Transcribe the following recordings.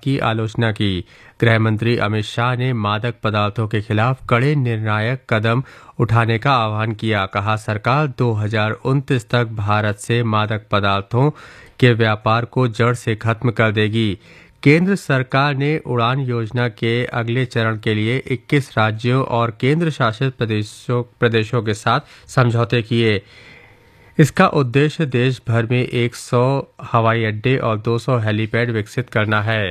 की आलोचना की। गृह मंत्री अमित शाह ने मादक पदार्थों के खिलाफ कड़े निर्णायक कदम उठाने का आह्वान किया। कहा, सरकार 2029 तक भारत से मादक पदार्थों के व्यापार को जड़ से खत्म कर देगी। केंद्र सरकार ने उड़ान योजना के अगले चरण के लिए 21 राज्यों और केंद्र शासित प्रदेशों के साथ समझौते किए। इसका उद्देश्य देश भर में 100 हवाई अड्डे और 200 हेलीपैड विकसित करना है।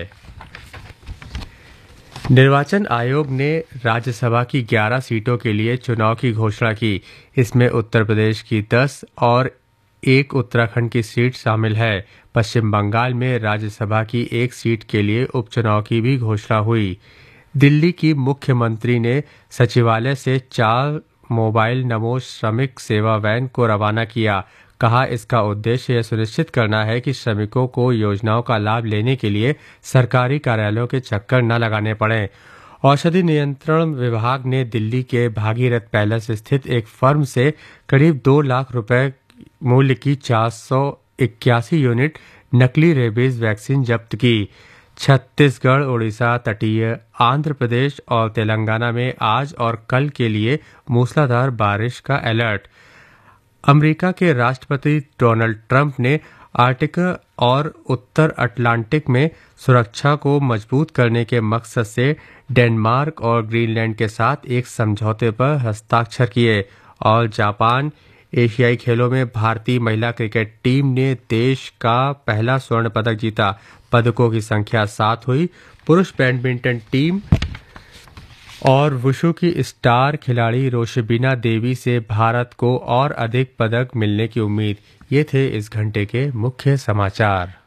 निर्वाचन आयोग ने राज्यसभा की 11 सीटों के लिए चुनाव की घोषणा की। इसमें उत्तर प्रदेश की 10 और एक उत्तराखंड की सीट शामिल है। पश्चिम बंगाल में राज्यसभा की एक सीट के लिए उपचुनाव की भी घोषणा हुई। दिल्ली की मुख्यमंत्री ने सचिवालय से 4 मोबाइल नमो श्रमिक सेवा वैन को रवाना किया। कहा, इसका उद्देश्य यह सुनिश्चित करना है कि श्रमिकों को योजनाओं का लाभ लेने के लिए सरकारी कार्यालयों के चक्कर न लगाने पड़ें। औषधि नियंत्रण विभाग ने दिल्ली के भागीरथ पैलेस स्थित एक फर्म से करीब 2 लाख रुपए मूल्य की 481 यूनिट नकली रेबीज वैक्सीन जब्त की। छत्तीसगढ़, उड़ीसा, तटीय आंध्र प्रदेश और तेलंगाना में आज और कल के लिए मूसलाधार बारिश का अलर्ट। अमेरिका के राष्ट्रपति डोनाल्ड ट्रंप ने आर्कटिक और उत्तर अटलांटिक में सुरक्षा को मजबूत करने के मकसद से डेनमार्क और ग्रीनलैंड के साथ एक समझौते पर हस्ताक्षर किए। और जापान एशियाई खेलों में भारतीय महिला क्रिकेट टीम ने देश का पहला स्वर्ण पदक जीता। पदकों की संख्या 7 हुई। पुरुष बैडमिंटन टीम और वुशु की स्टार खिलाड़ी रोशबीना देवी से भारत को और अधिक पदक मिलने की उम्मीद। ये थे इस घंटे के मुख्य समाचार।